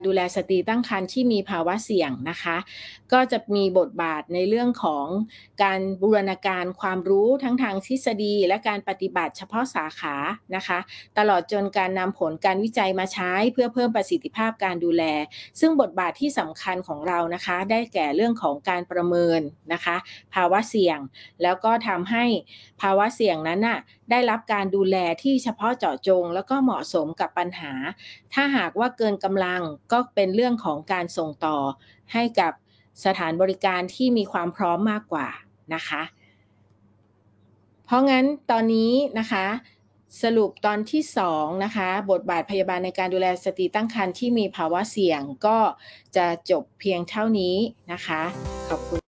ดูแลสตรีตั้งครรภ์ที่มีภาวะเสี่ยงนะคะก็จะมีบทบาทในเรื่องของการบูรณาการความรู้ทั้งทางทฤษฎีและการปฏิบัติเฉพาะสาขานะคะตลอดจนการนำผลการวิจัยมาใช้เพื่อเพิ่มประสิทธิภาพการดูแลซึ่งบทบาทที่สำคัญของเรานะคะได้แก่เรื่องของการประเมินนะคะภาวะเสี่ยงแล้วก็ทำให้ภาวะเสี่ยงนั้นน่ะได้รับการดูแลที่เฉพาะเจาะจงแล้วก็เหมาะสมกับปัญหาถ้าหากว่าเกินกำลังก็เป็นเรื่องของการส่งต่อให้กับสถานบริการที่มีความพร้อมมากกว่านะคะเพราะงั้นตอนนี้นะคะสรุปตอนที่2นะคะบทบาทพยาบาลในการดูแลสตรีตั้งครรภ์ที่มีภาวะเสี่ยงก็จะจบเพียงเท่านี้นะคะขอบคุณ